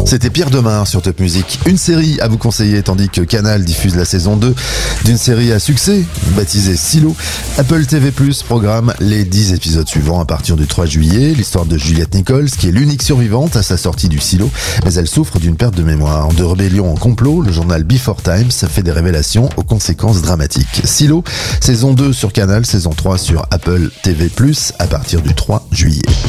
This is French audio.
C'était Pierre Demar sur Top Music. Une série à vous conseiller tandis que Canal diffuse la saison 2 d'une série à succès baptisée Silo. Apple TV+ programme les 10 épisodes suivants à partir du 3 juillet. L'histoire de Juliette Nichols, qui est l'unique survivante à sa sortie du silo, mais elle souffre d'une perte de mémoire. De rébellion en complot, le journal Before Times fait des révélations aux conséquences dramatiques. Silo, saison 2 sur Canal, saison 3 sur Apple TV+, à partir du 3 juillet.